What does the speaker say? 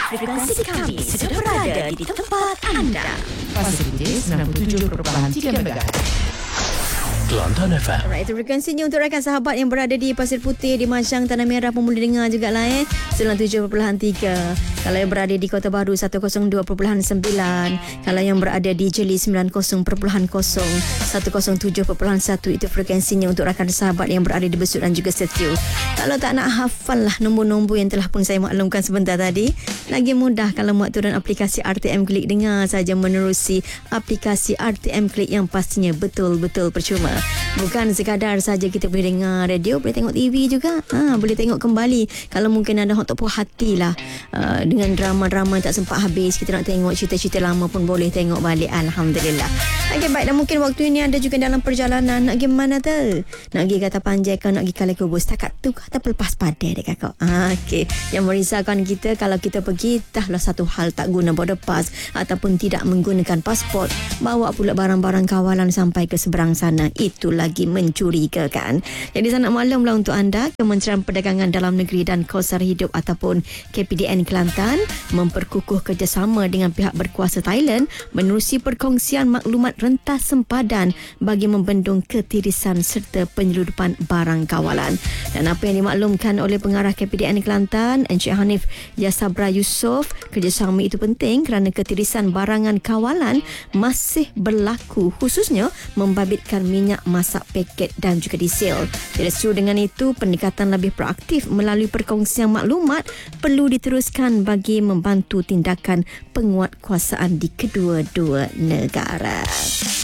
Frekuensi kami sudah berada di tempat anda. Facilities 97.3 MHz. Kelantan FM. Alright, itu frekuensinya untuk rakan sahabat yang berada di Pasir Putih, di Mashang, Tanah Merah pun boleh dengar jugalah 97.3. Kalau yang berada di Kota Baru 102.9. Kalau yang berada di Jeli 90.0, 107.1 itu frekuensinya untuk rakan sahabat yang berada di Besut dan juga Setiu. Kalau tak nak hafal lah nombor-nombor yang telah pun saya maklumkan sebentar tadi, lagi mudah kalau muat turun aplikasi RTM Klik, dengar saja menerusi aplikasi RTM Klik yang pastinya betul-betul percuma. Bukan sekadar saja kita boleh dengar radio, boleh tengok TV juga. Boleh tengok kembali. Kalau mungkin ada hak tak puas hati lah dengan drama-drama tak sempat habis, kita nak tengok cerita-cerita lama pun boleh tengok balik. Alhamdulillah. Okey, baik. Dan mungkin waktu ini ada juga dalam perjalanan. Nak pergi mana tu? Nak pergi kata panjai ke nak pergi Kalai Kubus? Takat tu kata pelepas padai dek kakak. Okey. Yang merisaukan kita kalau kita pergi, tahlah satu hal tak guna border pass ataupun tidak menggunakan pasport. Bawa pula barang-barang kawalan sampai ke seberang sana. Itu lagi mencurigakan. Jadi sangat maklumlah untuk anda, Kementerian Perdagangan Dalam Negeri dan Kos Sara Hidup ataupun KPDN Kelantan memperkukuh kerjasama dengan pihak berkuasa Thailand menerusi perkongsian maklumat rentas sempadan bagi membendung ketirisan serta penyeludupan barang kawalan. Dan apa yang dimaklumkan oleh pengarah KPDN Kelantan, Encik Hanif Yasabra Yusof, kerjasama itu penting kerana ketirisan barangan kawalan masih berlaku, khususnya membabitkan minyak masak paket dan juga diesel. Jadi sesuai dengan itu, pendekatan lebih proaktif melalui perkongsian maklumat perlu diteruskan bagi membantu tindakan penguatkuasaan di kedua-dua negara.